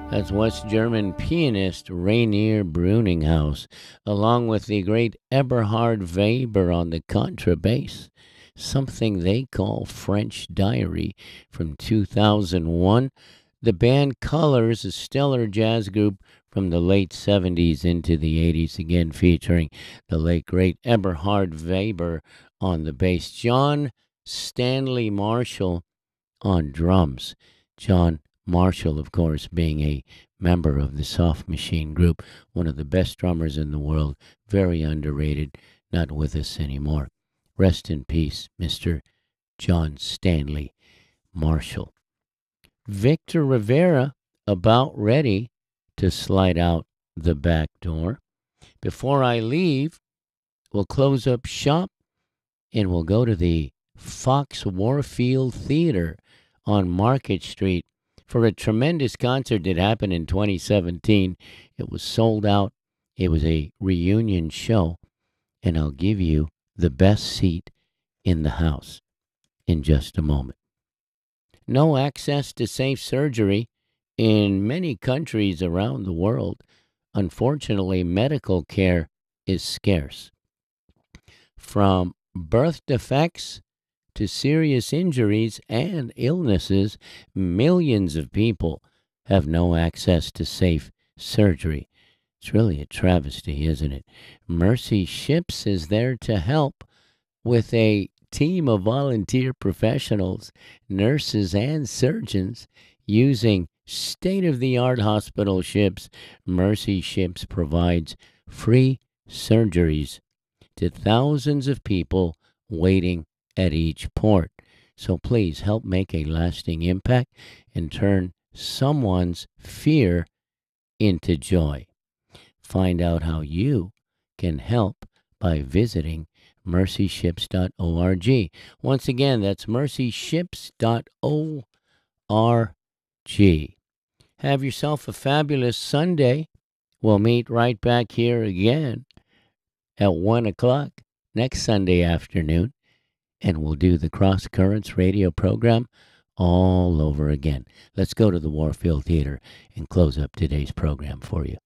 That's West German pianist Rainier Bruninghaus, along with the great Eberhard Weber on the contrabass. Something they call French Diary from 2001. The band Colors, a stellar jazz group from the late 70s into the 80s, again featuring the late great Eberhard Weber on the bass. John Stanley Marshall on drums. John Marshall, of course, being a member of the Soft Machine Group, one of the best drummers in the world, very underrated, not with us anymore. Rest in peace, Mr. John Stanley Marshall. Victor Rivera about ready to slide out the back door. Before I leave, we'll close up shop and we'll go to the Fox Warfield Theater on Market Street for a tremendous concert that happened in 2017. It was sold out. It was a reunion show, and I'll give you the best seat in the house in just a moment. No access to safe surgery in many countries around the world. Unfortunately, medical care is scarce. From birth defects to serious injuries and illnesses, millions of people have no access to safe surgery. It's really a travesty, isn't it? Mercy Ships is there to help with a team of volunteer professionals, nurses, and surgeons using state-of-the-art hospital ships. Mercy Ships provides free surgeries to thousands of people waiting at each port. So please help make a lasting impact and turn someone's fear into joy. Find out how you can help by visiting mercyships.org. Once again, that's mercyships.org. Have yourself a fabulous Sunday. We'll meet right back here again at 1 o'clock next Sunday afternoon, and we'll do the Cross Currents radio program all over again. Let's go to the Warfield Theater and close up today's program for you.